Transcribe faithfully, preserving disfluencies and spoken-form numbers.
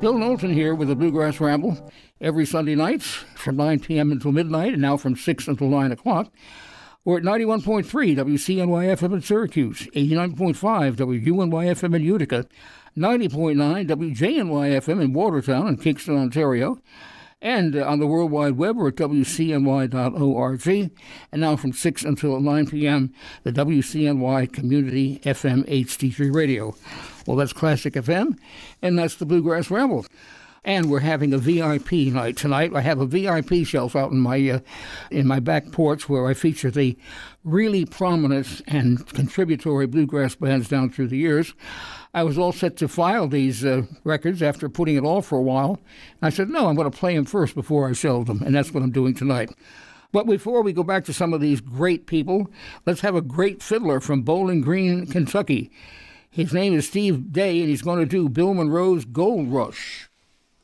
Bill Knowlton here with the Bluegrass Ramble every Sunday night from nine p.m. until midnight, and now from six until nine o'clock. We're at ninety-one point three W C N Y F M in Syracuse, eighty-nine point five W U N Y F M in Utica, ninety point nine W J N Y F M in Watertown and Kingston, Ontario, and uh, on the World Wide Web, we're at W C N Y dot org. And now from six until nine p.m., the W C N Y Community F M H D three Radio. Well, that's Classic F M, and that's the Bluegrass Ramble. And we're having a V I P night tonight. I have a V I P shelf out in my uh, in my back porch where I feature the really prominent and contributory bluegrass bands down through the years. I was all set to file these uh, records after putting it off for a while. I said, no, I'm going to play them first before I shelve them, and that's what I'm doing tonight. But before we go back to some of these great people, let's have a great fiddler from Bowling Green, Kentucky. His name is Steve Day, and he's going to do Bill Monroe's Gold Rush.